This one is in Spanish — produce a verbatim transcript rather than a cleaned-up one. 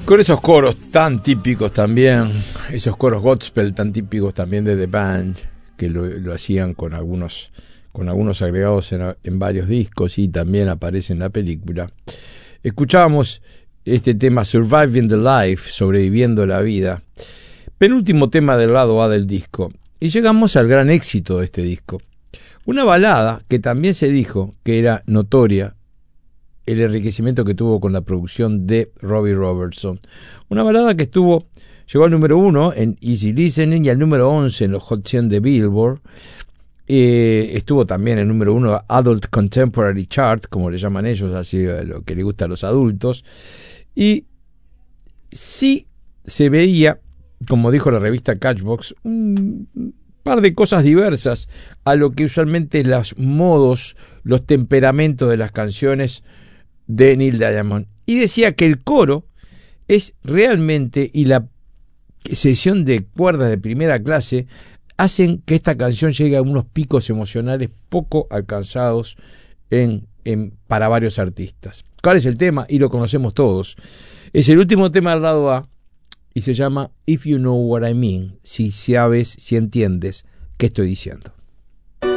Con esos coros tan típicos también, esos coros gospel tan típicos también de The Band, que lo, lo hacían con algunos con algunos agregados en, en varios discos y también aparece en la película. Escuchábamos este tema Surviving the Life, sobreviviendo la vida, penúltimo tema del lado A del disco, y llegamos al gran éxito de este disco. Una balada que también se dijo que era notoria el enriquecimiento que tuvo con la producción de Robbie Robertson. Una balada que estuvo, llegó al número uno en Easy Listening y al número once en los Hot cien de Billboard. Eh, estuvo también en el número uno Adult Contemporary Chart, como le llaman ellos, así lo que le gusta a los adultos. Y sí se veía, como dijo la revista Catchbox, un par de cosas diversas a lo que usualmente los modos, los temperamentos de las canciones de Neil Diamond, y decía que el coro es realmente, y la sesión de cuerdas de primera clase hacen que esta canción llegue a unos picos emocionales poco alcanzados en, en, para varios artistas. ¿Cuál es el tema? Y lo conocemos todos. Es el último tema del lado A y se llama If You Know What I Mean, si sabes, si entiendes qué estoy diciendo.